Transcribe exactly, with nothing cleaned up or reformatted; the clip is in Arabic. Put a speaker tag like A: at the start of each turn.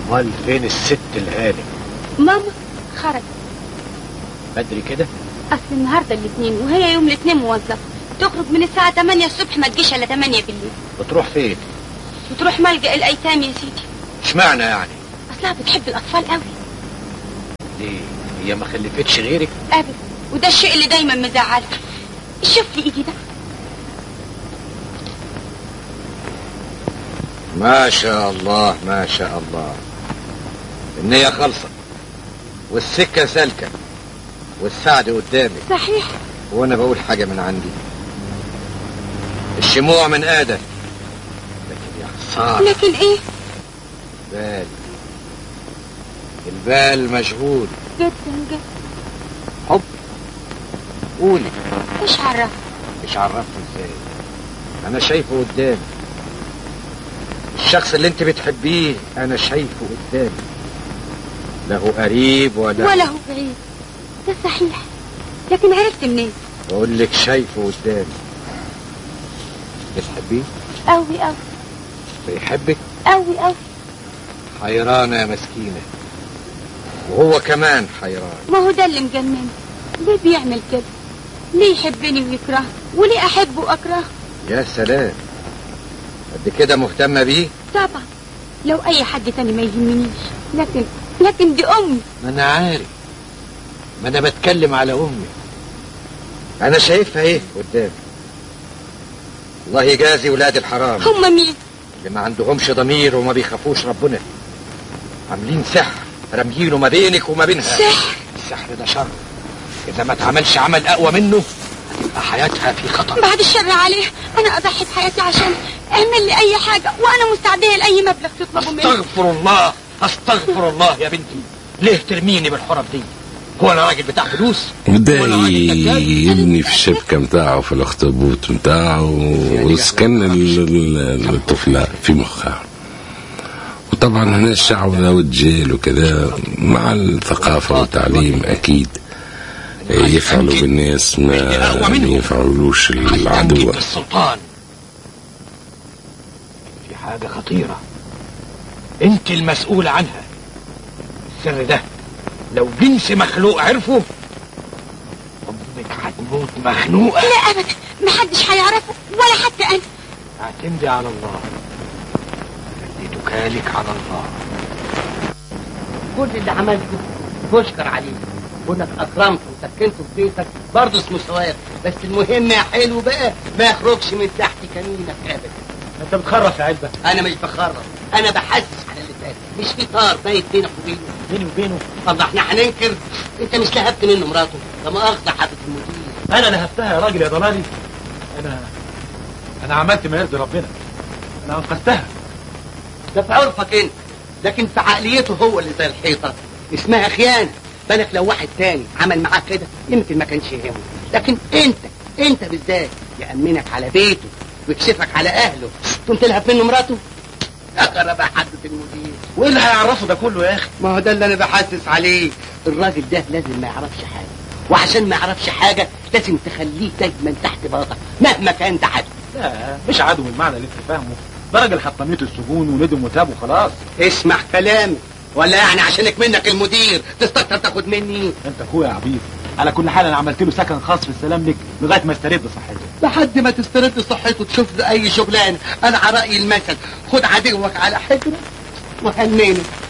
A: امال فين الست الهانم؟
B: ماما خرجت
A: بدري كده؟
B: اصل النهارده الاثنين وهي يوم الاثنين موظفه، تخرج من الساعه تمانية الصبح ما تجيش الا تمانية بالليل.
A: بتروح فين؟
B: بتروح ملجأ الايتام يا سيدي.
A: اشمعنى يعني؟
B: اصلها بتحب الاطفال قوي.
A: ليه؟ هي ما خلفتش غيرك؟
B: ابدا، وده الشيء اللي دايما مزعلها. شوف لي ايدي بقى.
A: ما شاء الله ما شاء الله، النية خالصة والسكة سالكة والسعد قدامي.
B: صحيح.
A: وانا بقول حاجة من عندي، الشموع من آدم، لكن يا خسارة.
B: لكن ايه؟
A: البال البال مشغول
B: جدا جدا.
A: حب. قولي.
B: ايش عرفت؟
A: ايش عرفت ازاي؟ انا شايفه قدامي، الشخص اللي انت بتحبيه انا شايفه قدامي، لا هو قريب ولا
B: ولا هو بعيد. ده صحيح، لكن عرفت منين؟
A: بقول لك شايفه قدامي. بتحبيه؟
B: قوي قوي.
A: بيحبك؟
B: قوي قوي.
A: حيرانة يا مسكينة، وهو كمان حيران.
B: ما هو ده اللي مجنني، ليه بيعمل كده؟ ليه يحبني ويكرهني وليه احبه واكرهه؟
A: يا سلام، قد كده مهتمة بيه؟
B: طبعا، لو اي حد تاني ما يهمنيش، لكن لكن دي امي.
A: ما انا عارف، ما انا بتكلم على امي، انا شايفها ايه قدامي. الله يجازي ولاد الحرام.
B: هم مين؟
A: اللي ما عندهمش ضمير وما بيخافوش ربنا، عاملين سحر رميينه ما بينك وما بينها.
B: سحر؟
A: السحر ده شر، اذا ما اتعملش عمل اقوى منه هتبقى حياتها في خطر.
B: بعد الشر عليه، انا اضحي بحياتي عشان اعمل لي اي حاجه، وانا مستعديه لاي مبلغ تطلبه مني.
A: استغفر الله استغفر الله يا بنتي، ليه ترميني بالحرب دي؟ هو انا راجل بتاع فلوس؟
C: بدا يبني في الشبكة متاعه في الاخطبوط متاعه، وسكن الطفلة في مخها. وطبعا هنا الشعب ده والجيل وكذا مع الثقافة والتعليم أكيد يفعلوا بالناس ما يفعلوش العدو.
A: السلطان في حاجة خطيرة انت المسؤول عنها، السر ده لو جنس مخلوق عرفه امك هتموت مخنوقة.
B: لا ابدا، محدش هيعرفه ولا حتى انا.
A: اعتمدي على الله، ادي توكالك على الله.
D: كل اللي عملته تشكر عليه، كونك اكرمته وسكنته في بيتك برضه اسمه ثواب، بس المهم يا حلو بقى ما يخرجش من تحت كمينك ابدا.
A: انت بتخرف يا علبة.
D: انا مش بخرف، انا بحسس على اللي فات، مش في طار بايت بينك وبينه.
A: بيني وبينه؟
D: الله احنا هننكر؟ انت مش لهبت منه مراته؟ ده مؤاخذة حضرة المدير.
A: انا لهفتها يا راجل يا ضلالي، انا انا عملت ما يرضي ربنا، انا انقذتها.
D: ده في عرفك انت، لكن في عقليته هو اللي زي الحيطة، اسمها خيانة. بالك لو واحد تاني عمل معاك كده يمكن ما كانش يهمه، لكن انت انت بالذات يأمنك على بيته ويكشفك على اهله، تقوم تلهب منه مراته؟ اقرب يا حضرة المدير.
A: وايه اللي هيعرفه ده كله يا اخي؟
D: ما هو ده اللي انا بحسس عليه، الراجل ده لازم ما يعرفش حاجة، وعشان ما يعرفش حاجة لازم تخليه دايما تحت باطك مهما كان ده عدو.
A: لا مش عدو بالمعنى اللي انت فاهمه، ده راجل حطمته السجون وندم وتاب وخلاص.
D: اسمع كلامي، ولا يعني عشانك منك المدير تستكتر تاخد مني؟
A: انت اخويا يا عبيد، على كل حال انا عملت له سكن خاص في السلام لك لغايه ما استرد صحته.
D: لحد ما تسترد صحته تشوف له اي شغلانه. انا على راي المثل، خد عدوك على حجره وهنينه.